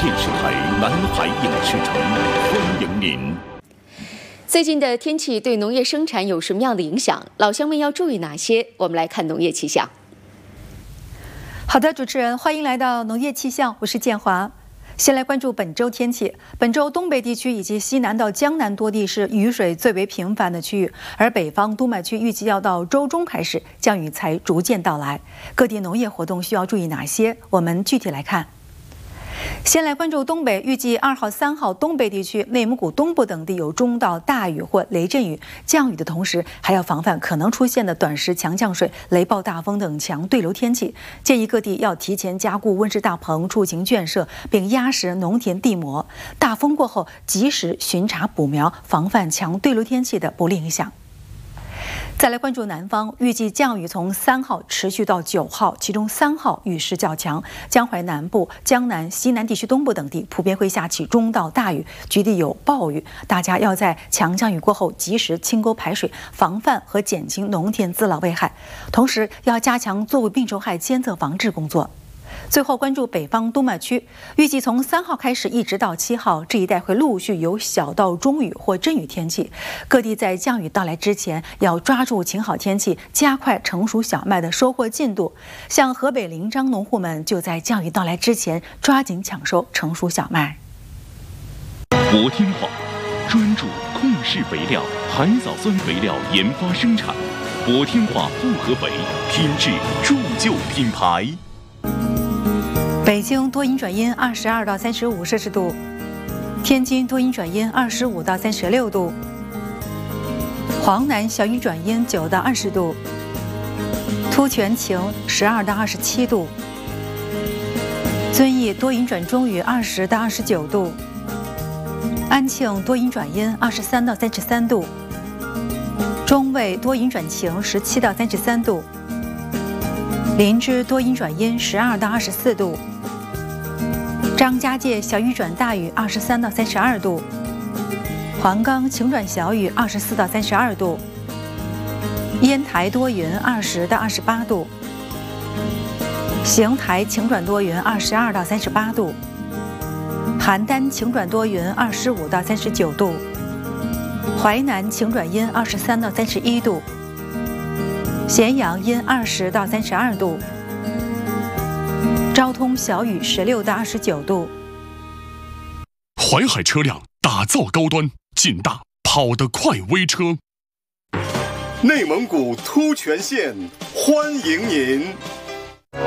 电视台南海影视城欢迎您。 最近的天气对农业生产有什么样的影响？老乡们要注意哪些？我们来看农业气象。 好的，主持人，欢迎来到农业气象，我是建华。先来关注本周天气。本周东北地区以及西南到江南多地是雨水最为频繁的区域，而北方督脉区预计要到周中开始降雨才逐渐到来。各地农业活动需要注意哪些？我们具体来看。先来关注东北，预计2号、3号东北地区、内蒙古东部等地有中到大雨或雷阵雨，降雨的同时还要防范可能出现的短时强降水、雷暴大风等强对流天气。建议各地要提前加固温室大棚、畜禽圈舍，并压实农田地膜。大风过后及时巡查补苗，防范强对流天气的不利影响。再来关注南方，预计降雨从3号持续到9号，其中3号雨势较强，江淮南部、江南、西南地区东部等地普遍会下起中到大雨，局地有暴雨。大家要在强降雨过后及时清沟排水，防范和减轻农田滋涝危害，同时要加强作物病虫害监测防治工作。最后关注北方督脉区，预计从3号开始一直到7号，这一带会陆续有小到中雨或阵雨天气。各地在降雨到来之前，要抓住晴好天气，加快成熟小麦的收获进度。像河北临漳农户们就在降雨到来之前，抓紧抢收成熟小麦。 国天化专注控制肥料、海藻酸肥料研发生产，国天化复合肥品质铸就品牌。 北京多云转阴22到35摄氏度，天津多云转阴25到36度，黄南小雨转阴9到20度，突泉晴12到27度，遵义多云转中雨20到29度，安庆多云转阴23到33度，中卫多云转晴17到33度，林芝多云转阴12到24度，张家界小雨转大雨23到32度，黄冈晴转小雨24到32度，烟台多云20到28度，邢台晴转多云22到38度，邯郸晴转多云25到39度，淮南晴转阴23到31度，咸阳阴20到32度，昭通小雨16到29度。 淮海车辆打造高端、劲大、跑得快微车。 内蒙古突泉县欢迎您。